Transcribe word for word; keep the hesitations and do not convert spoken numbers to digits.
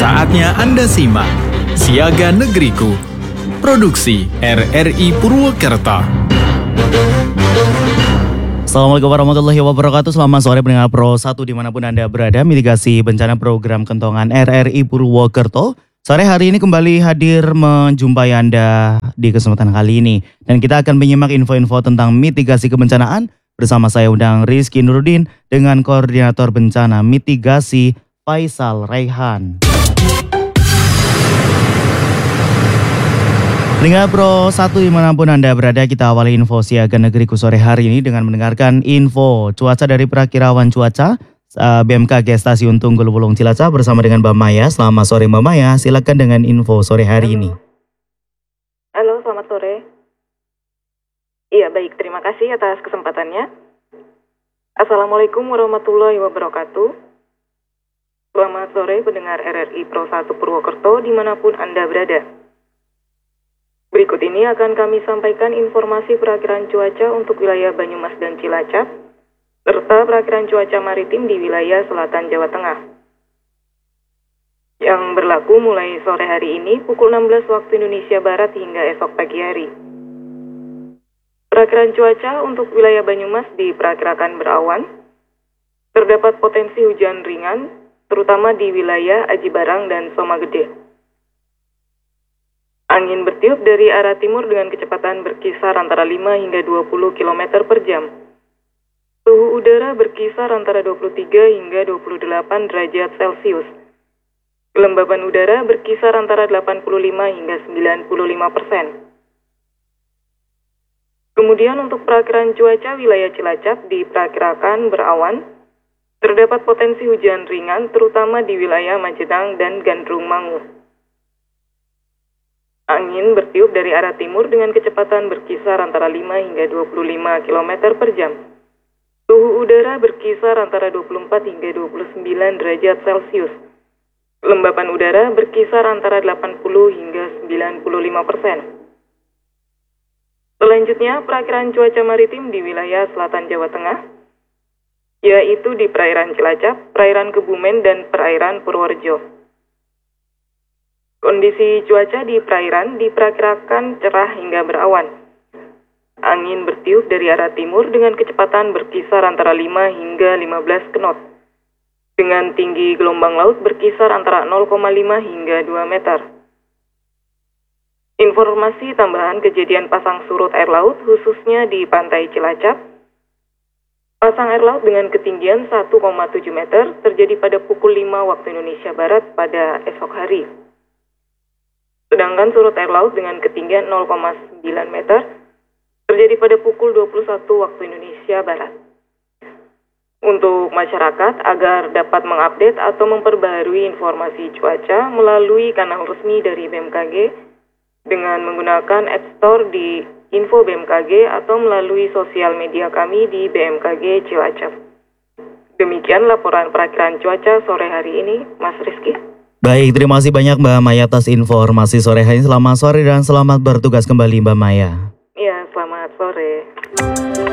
Saatnya Anda simak Siaga Negeriku, produksi R R I Purwokerto. Assalamualaikum warahmatullahi wabarakatuh. Selamat sore pendengar Pro satu dimanapun Anda berada. Mitigasi bencana program kentongan R R I Purwokerto. Sore hari ini kembali hadir menjumpai Anda di kesempatan kali ini. Dan kita akan menyimak info-info tentang mitigasi kebencanaan bersama saya undang Rizky Nurdin dengan Koordinator Bencana Mitigasi Faisal Raihan. Pendengar Pro satu dimanapun Anda berada, kita awali info Siaga Negeriku sore hari ini dengan mendengarkan info cuaca dari Prakirawan Cuaca B M K G Stasiun Tunggul Wulung Cilacap bersama dengan Mbak Maya. Selamat sore Mbak Maya, silakan dengan info sore hari ini. Halo, selamat sore. Iya baik, terima kasih atas kesempatannya. Assalamualaikum warahmatullahi wabarakatuh. Selamat sore pendengar R R I Pro satu Purwokerto dimanapun Anda berada. Berikut ini akan kami sampaikan informasi perakiraan cuaca untuk wilayah Banyumas dan Cilacap, serta perakiraan cuaca maritim di wilayah selatan Jawa Tengah. Yang berlaku mulai sore hari ini pukul enam belas waktu Indonesia Barat hingga esok pagi hari. Perakiraan cuaca untuk wilayah Banyumas diperkirakan berawan. Terdapat potensi hujan ringan, terutama di wilayah Aji Barang dan Somagede. Angin bertiup dari arah timur dengan kecepatan berkisar antara lima hingga dua puluh kilometer per jam. Suhu udara berkisar antara dua puluh tiga hingga dua puluh delapan derajat Celcius. Kelembaban udara berkisar antara delapan puluh lima hingga sembilan puluh lima persen. Kemudian untuk perakiraan cuaca wilayah Cilacap diperkirakan berawan. Terdapat potensi hujan ringan terutama di wilayah Majedang dan Gandrung Mangu. Angin bertiup dari arah timur dengan kecepatan berkisar antara lima hingga dua puluh lima kilometer per jam. Suhu udara berkisar antara dua puluh empat hingga dua puluh sembilan derajat Celcius. Kelembapan udara berkisar antara delapan puluh hingga sembilan puluh lima persen. Selanjutnya, perakiraan cuaca maritim di wilayah selatan Jawa Tengah, yaitu di perairan Cilacap, perairan Kebumen, dan perairan Purworejo. Kondisi cuaca di perairan diperkirakan cerah hingga berawan. Angin bertiup dari arah timur dengan kecepatan berkisar antara lima hingga lima belas knot. Dengan tinggi gelombang laut berkisar antara nol koma lima hingga dua meter. Informasi tambahan kejadian pasang surut air laut khususnya di pantai Cilacap. Pasang air laut dengan ketinggian satu koma tujuh meter terjadi pada pukul lima waktu Indonesia Barat pada esok hari. Sedangkan surut air laut dengan ketinggian nol koma sembilan meter terjadi pada pukul dua puluh satu waktu Indonesia Barat. Untuk masyarakat agar dapat mengupdate atau memperbaharui informasi cuaca melalui kanal resmi dari B M K G dengan menggunakan App Store di Info B M K G atau melalui sosial media kami di B M K G Cilacap. Demikian laporan perakiraan cuaca sore hari ini, Mas Rizky. Baik, terima kasih banyak Mbak Maya atas informasi sore hari ini. Selamat sore dan selamat bertugas kembali Mbak Maya. Iya, selamat sore.